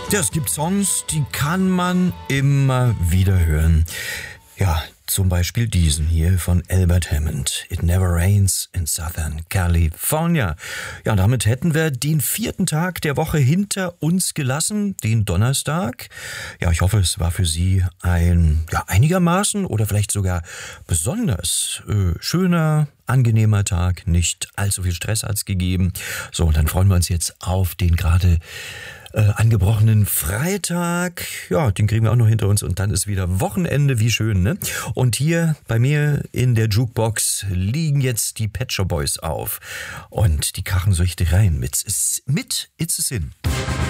Ja, es gibt Songs, die kann man immer wieder hören. Ja, zum Beispiel diesen hier von Albert Hammond. It Never Rains in Southern California. Ja, damit hätten wir den 4. Tag der Woche hinter uns gelassen, den Donnerstag. Ja, ich hoffe, es war für Sie ein einigermaßen oder vielleicht sogar besonders schöner, angenehmer Tag. Nicht allzu viel Stress hat's gegeben. So, und dann freuen wir uns jetzt auf den gerade angebrochenen Freitag. Ja, den kriegen wir auch noch hinter uns und dann ist wieder Wochenende. Wie schön, ne? Und hier bei mir in der Jukebox liegen jetzt die Pet Shop Boys auf und die krachen so richtig rein mit It's a Sin.